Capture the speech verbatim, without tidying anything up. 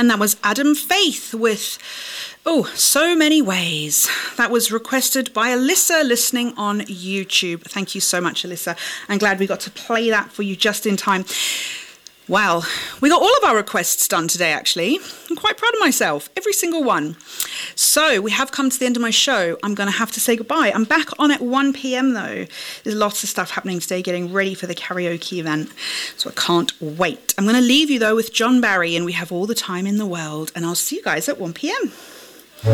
And that was Adam Faith with, oh, So Many Ways. That was requested by Alyssa listening on YouTube. Thank you so much, Alyssa. I'm glad we got to play that for you just in time. Wow, we got all of our requests done today, actually. I'm quite proud of myself, every single one. So we have come to the end of my show. I'm going to have to say goodbye. I'm back on at one p.m. though. There's lots of stuff happening today, getting ready for the karaoke event. So I can't wait. I'm going to leave you though with John Barry and We Have All the Time in the World. And I'll see you guys at one p.m.